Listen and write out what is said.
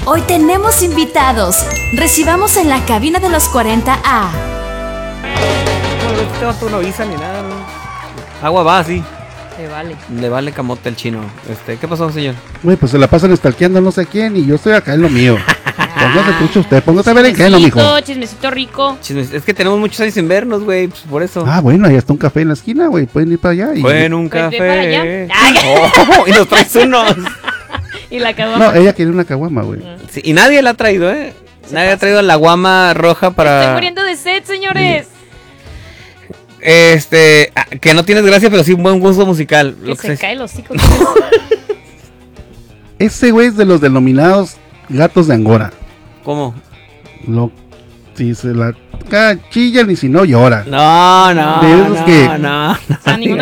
Hoy tenemos invitados. Recibamos en la cabina de los 40 a... No, este no avisa ni nada, ¿no? Agua va, sí. Le vale camote el chino. ¿Qué pasó, señor? Güey, pues se la pasan stalkeando no sé quién y yo estoy acá en lo mío. Póngase pucho usted, póngase a ver en qué, no, mijo. Chismecito rico. Es que tenemos muchos años sin vernos, güey, pues por eso. Ah, bueno, ahí está un café en la esquina, güey, pueden ir para allá. Y... Bueno, un Pues ve café. para allá. Oh, y nos traes unos. Y la caguama. No, ella quiere una caguama, güey. Sí, y nadie la ha traído, ¿eh? Nadie ha traído la guama roja para... Estoy muriendo de sed, señores. Que no tienes gracia, pero sí un buen gusto musical. Que se cae el hocico. Ese güey es de los denominados gatos de Angora. ¿Cómo? Si se la chillan y si no llora. No, De esos que- O sea, ninguna